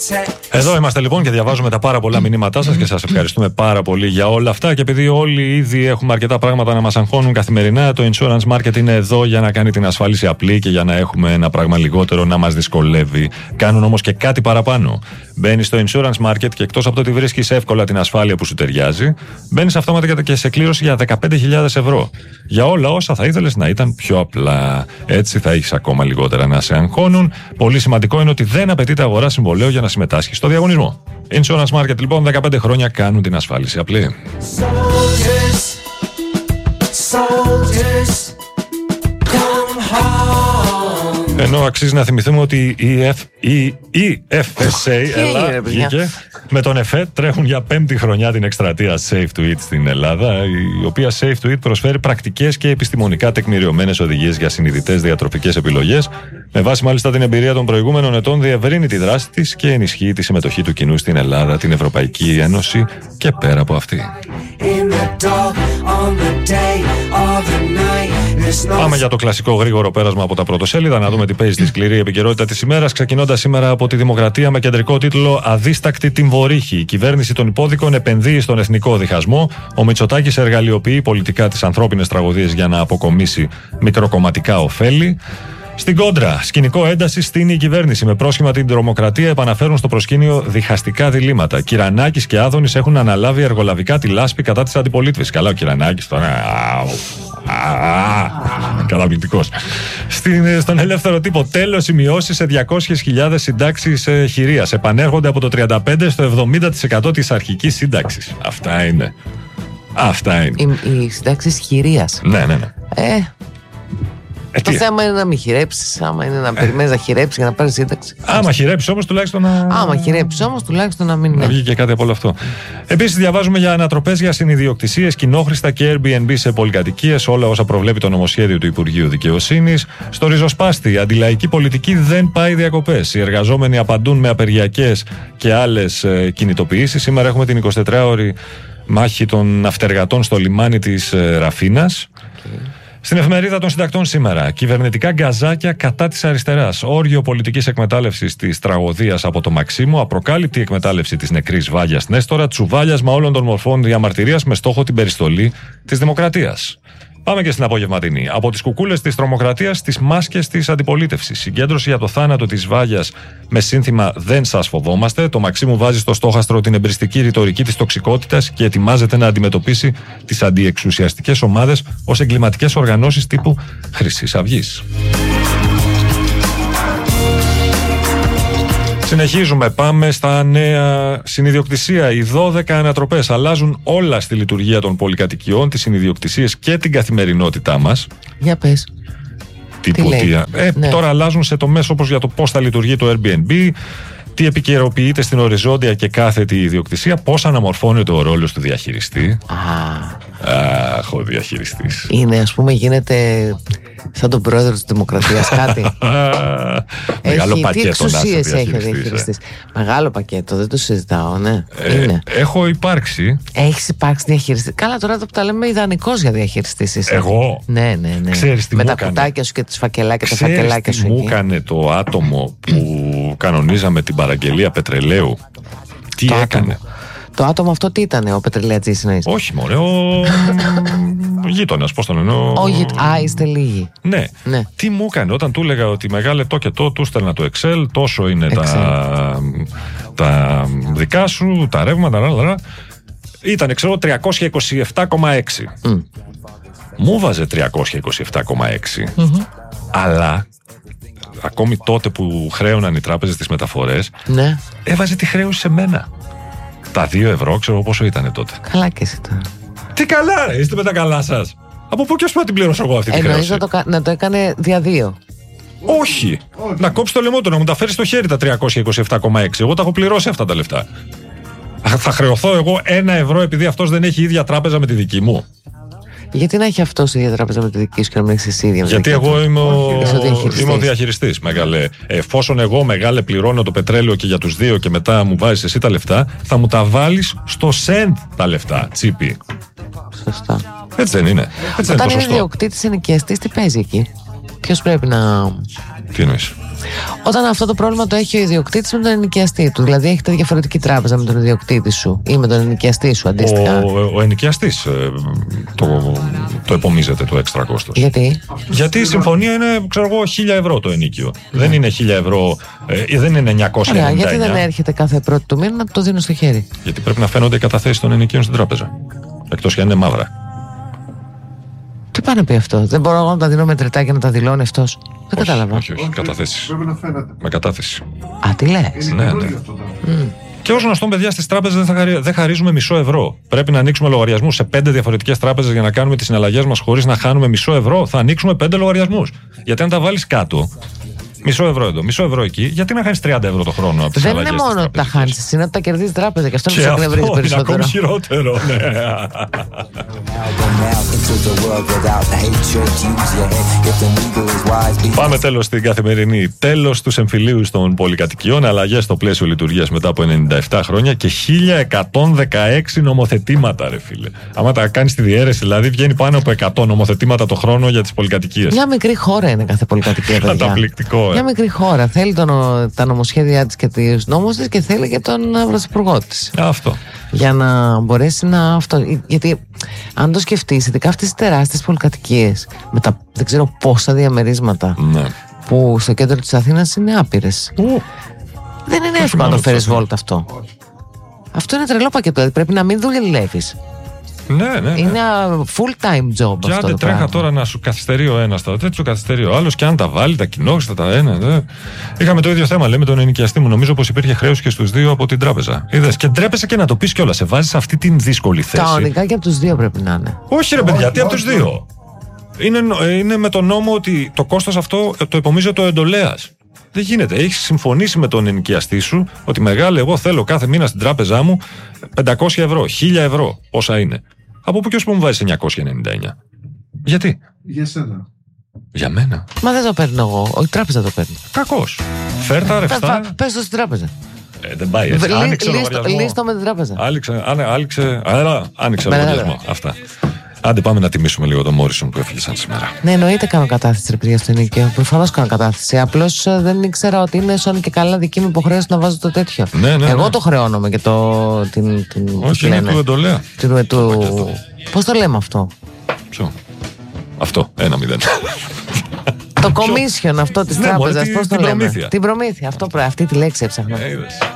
Εδώ είμαστε λοιπόν και διαβάζουμε τα πάρα πολλά μηνύματά σας και σας ευχαριστούμε πάρα πολύ για όλα αυτά. Και επειδή όλοι ήδη έχουμε αρκετά πράγματα να μας αγχώνουν καθημερινά, το Insurance Market είναι εδώ για να κάνει την ασφάλιση απλή και για να έχουμε ένα πράγμα λιγότερο να μας δυσκολεύει. Κάνουν όμως και κάτι παραπάνω. Μπαίνεις στο Insurance Market και εκτός από το ότι βρίσκεις εύκολα την ασφάλεια που σου ταιριάζει, μπαίνεις αυτόματα και σε κλήρωση για 15.000 ευρώ. Για όλα όσα θα ήθελες να ήταν πιο απλά. Έτσι θα έχεις ακόμα λιγότερα να σε αγχώνουν. Πολύ σημαντικό είναι ότι δεν απαιτείται αγορά συμβολέου για να συμμετάσχεις στο διαγωνισμό. Insurance Market λοιπόν, 15 χρόνια κάνουν την ασφάλιση απλή. Ενώ αξίζει να θυμηθούμε ότι η FSA βγήκε με τον ΕΦΕ, τρέχουν για 5η χρονιά την εκστρατεία Safe to Eat στην Ελλάδα, η οποία Safe to Eat προσφέρει πρακτικές και επιστημονικά τεκμηριωμένες οδηγίες για συνειδητές διατροφικές επιλογές. Με βάση μάλιστα την εμπειρία των προηγούμενων ετών, διευρύνει τη δράση της και ενισχύει τη συμμετοχή του κοινού στην Ελλάδα, την Ευρωπαϊκή Ένωση και πέρα από αυτή. Πάμε για το κλασικό γρήγορο πέρασμα από τα πρωτοσέλιδα, να δούμε τι παίζει στη σκληρή επικαιρότητα της ημέρας. Ξεκινώντας σήμερα από τη Δημοκρατία με κεντρικό τίτλο «Αδίστακτη τιμβορύχη. Η κυβέρνηση των υπόδικων επενδύει στον εθνικό διχασμό. Ο Μητσοτάκης εργαλειοποιεί πολιτικά τις ανθρώπινες τραγωδίες για να αποκομίσει μικροκομματικά ωφέλη». Στην κόντρα, σκηνικό ένταση στείνει η κυβέρνηση. Με πρόσχημα την τρομοκρατία επαναφέρουν στο προσκήνιο διχαστικά διλήμματα. Κυρανάκης και Άδωνης έχουν αναλάβει εργολαβικά τη λάσπη κατά της αντιπολίτευσης. Καλά, ο Κυρανάκης τώρα. Καταπληκτικός. Στον ελεύθερο τύπο, τέλος οι μειώσεις σε 200.000 συντάξεις χειρίας. Επανέρχονται από το 35% στο 70% της αρχικής σύνταξης. Αυτά είναι. Οι συντάξεις χειρίας. Ναι. Το θέμα είναι να μην χειρέψεις, άμα είναι να περιμένεις να χειρέψεις για να πάρεις σύνταξη. Άμα χειρέψεις όμως τουλάχιστον να μην. Να βγει και κάτι από όλο αυτό. Επίσης, διαβάζουμε για ανατροπές για συνιδιοκτησίες, κοινόχρηστα και Airbnb σε πολυκατοικίες, όλα όσα προβλέπει το νομοσχέδιο του Υπουργείου Δικαιοσύνης. Στο ριζοσπάστη, η αντιλαϊκή πολιτική δεν πάει διακοπές. Οι εργαζόμενοι απαντούν με απεργιακές και άλλες κινητοποιήσεις. Σήμερα έχουμε την 24ωρη μάχη των ναυτεργατών στο λιμάνι της Ραφίνας. Στην εφημερίδα των συντακτών σήμερα, κυβερνητικά γκαζάκια κατά της αριστεράς. Όργιο πολιτικής εκμετάλλευσης της τραγωδίας από το Μαξίμου, απροκάλυπτη εκμετάλλευση της νεκρής Βάγιας Νέστορα, τσουβάλιασμα όλων των μορφών διαμαρτυρίας με στόχο την περιστολή της δημοκρατίας. Πάμε και στην απογευματινή. Από τις κουκούλες της τρομοκρατίας στις μάσκες της αντιπολίτευσης. Συγκέντρωση για το θάνατο της Βάγιας με σύνθημα «Δεν σας φοβόμαστε». Το Μαξίμου βάζει στο στόχαστρο την εμπριστική ρητορική της τοξικότητας και ετοιμάζεται να αντιμετωπίσει τις αντιεξουσιαστικές ομάδες ως εγκληματικές οργανώσεις τύπου Χρυσής Αυγής. Συνεχίζουμε, πάμε στα νέα. Συνιδιοκτησία. Οι 12 ανατροπές αλλάζουν όλα στη λειτουργία των πολυκατοικιών, τις συνιδιοκτησίες και την καθημερινότητά μας. Για πες. Ναι. Τώρα αλλάζουν σε τομές όπως για το πώς θα λειτουργεί το Airbnb, τι επικαιροποιείται στην οριζόντια και κάθετη ιδιοκτησία, πώς αναμορφώνεται ο ρόλος του διαχειριστή. Αχ, ο διαχειριστής. Είναι, ας πούμε, γίνεται σαν τον πρόεδρο της Δημοκρατίας κάτι. Μεγάλο πακέτο. Τι εξουσίες έχει ο διαχειριστής. Μεγάλο πακέτο, δεν το συζητάω, ναι. Έχω υπάρξει. Έχεις υπάρξει διαχειριστής. Καλά, τώρα τα λέμε ιδανικός για διαχειριστής είσαι. Εγώ. Ναι. Ξέρεις τι με μου τα έκανε. κουτάκια σου και τις φακελάκια, τα φακελάκια σου. Μου έκανε το άτομο που κανονίζαμε την παραγγελία πετρελαίου. Τι έκανε. Το άτομο αυτό τι ήταν, ο πετρελαιατζής να είσαι? Όχι μωρέ, ο γείτονας, πώς τον εννοώ. Είστε λίγοι. Ναι. Τι μου έκανε όταν του έλεγα ότι μεγάλε το και το, του στέλνα το Excel, τόσο είναι τα δικά σου, τα ρεύματα, ήταν ξέρω 327,6. Μου βάζε 327,6. Αλλά ακόμη τότε που χρέωναν οι τράπεζες τις μεταφορές, ναι, έβαζε τη χρέωση σε μένα. Τα 2 ευρώ, ξέρω πόσο ήταν τότε. Καλά και εσύ τώρα. Τι καλά, ρε, είστε με τα καλά σας. Από πού και ας πούμε την πληρώσω εγώ αυτή τη χρέωση. Να το έκανε δια 2. Όχι. Να κόψει το λαιμό του, να μου τα φέρει στο χέρι τα 327,6. Εγώ τα έχω πληρώσει αυτά τα λεφτά. Θα χρεωθώ εγώ 1 ευρώ επειδή αυτός δεν έχει ίδια τράπεζα με τη δική μου. Γιατί να έχει αυτός η ίδια τράπεζα με τη δική σου και να μην έχεις εσύ ίδια? Γιατί εγώ είμαι ο διαχειριστής. Μεγάλε. Εφόσον εγώ μεγάλε πληρώνω το πετρέλαιο και για τους 2 και μετά μου βάζεις εσύ τα λεφτά, θα μου τα βάλεις στο σεντ τα λεφτά. Τσίπη. Σωστά. Έτσι δεν είναι? Έτσι όταν είναι ιδιοκτήτης ενοικιαστής, τι παίζει εκεί? Ποιος πρέπει να Τι εννοείς? Όταν αυτό το πρόβλημα το έχει ο ιδιοκτήτης με τον ενοικιαστή του. Δηλαδή έχετε διαφορετική τράπεζα με τον ιδιοκτήτη σου ή με τον ενοικιαστή σου αντίστοιχα. Ο ενοικιαστής το επομίζεται το έξτρα κόστος. Γιατί η συμφωνία είναι, ξέρω εγώ, 1.000 ευρώ το ενοίκιο. Δεν είναι 1.000 ευρώ, δεν είναι 999. Ωραία, γιατί δεν έρχεται κάθε πρώτη του μήνα να το δίνω στο χέρι? Γιατί πρέπει να φαίνονται οι καταθέσεις των ενοικίων στην τράπεζα. Εκτός και αν είναι μαύρα. Τι πάει να πει αυτό? Δεν μπορώ εγώ να τα δίνω μετρητά και να τα δηλώνει αυτός? Δεν κατάλαβα. Όχι, καταθέσεις. Πρέπει να φαίνεται. Με κατάθεση. Α, τι λες? Ναι. Και ως γνωστόν, παιδιά, στις τράπεζες δεν χαρίζουμε μισό ευρώ. Πρέπει να ανοίξουμε λογαριασμούς σε 5 διαφορετικές τράπεζες για να κάνουμε τις συναλλαγές μας χωρίς να χάνουμε μισό ευρώ. Θα ανοίξουμε 5 λογαριασμούς. Γιατί αν τα βάλεις κάτω, μισό ευρώ εδώ, μισό ευρώ εκεί, γιατί να χάνεις 30 ευρώ το χρόνο από τις Δεν συναλλαγές? Είναι μόνο ότι τα χάνεις, είναι ότι τα κερδίζει τράπεζα και αυτό και είναι που σε εκνευρίζει περισσότερο. Είναι ακόμη χειρότερο, ναι. Πάμε τέλος στην καθημερινή. Τέλος τους εμφυλίους των πολυκατοικιών, αλλαγές στο πλαίσιο λειτουργίας μετά από 97 χρόνια και 1116 νομοθετήματα, ρε φίλε. Άμα τα κάνεις στη διαίρεση, δηλαδή βγαίνει πάνω από 100 νομοθετήματα το χρόνο για τις πολυκατοικίες. Μια μικρή χώρα είναι κάθε πολυκατοικία, παιδιά. Καταπληκτικό. Μια μικρή χώρα. Θέλει τα νομοσχέδιά της και τους νόμους της και θέλει και τον πρωθυπουργό της. Αυτό. Για να μπορέσει να. Γιατί αν το σκεφτείς, ειδικά αυτές τις τεράστιες πολυκατοικίες με τα δεν ξέρω πόσα διαμερίσματα, ναι, που στο κέντρο της Αθήνας είναι άπειρες. Δεν είναι εύκολο να το φέρεις βόλτα αυτό. Αυτό είναι τρελό πακέτο. Δηλαδή πρέπει να μην δουλεύεις. Ναι. Είναι full time job. Και αυτό άντε το τρέχα πράγμα. τώρα να σου καθυστερεί ο ένας, τέτοιο καθυστερεί ο άλλος, και αν τα βάλει, τα κοινόχρηστα, τα ένα. Είχαμε το ίδιο θέμα, λέμε, τον ενοικιαστή μου. Νομίζω πως υπήρχε χρέος και στους δύο από την τράπεζα. Είδες, και ντρέπεσαι και να το πεις κιόλας. Σε βάζεις σε αυτή την δύσκολη θέση. Κανονικά και από τους δύο πρέπει να είναι. Όχι, ρε παιδιά, τι από τους δύο? Είναι με τον νόμο ότι το κόστος αυτό το επομίζεται ο εντολέας. Δεν γίνεται. Έχεις συμφωνήσει με τον ενοικιαστή σου ότι μεγάλε, εγώ θέλω κάθε μήνα στην τράπεζά μου 500 ευρώ, 1000 ευρώ. Πόσα είναι? Από πού και ως που μου βάζεις 999? Γιατί? Για σένα. Για μένα. Μα δεν το παίρνω εγώ. Η τράπεζα το παίρνει. Κακός. Φέρ τα ρευστά. Πες το στην τράπεζα. Δεν πάει έτσι. Άνοιξε λογαριασμό. Λύστο με την τράπεζα. Άνοιξε λογαριασμό. Αυτά. Άντε πάμε να τιμήσουμε λίγο τον Μόρισον που έφυγε σαν σήμερα. Ναι, εννοείται κάνω κατάθεση, ρε παιδιά, στο ενοίκιο. Προφανώς κάνω κατάθεση. Απλώς δεν ήξερα ότι είναι σαν και καλά δική μου υποχρέωση να βάζω το τέτοιο. Ναι. Εγώ το χρεώνομαι και όχι, είναι του εντολέα. Πώς το λέμε αυτό? Ποιο? Αυτό, 1-0. Το commission αυτό της τράπεζας, πώς το λέμε? Προμήθεια. Την προμήθεια. Αυτή τη λέξη έψαχνα.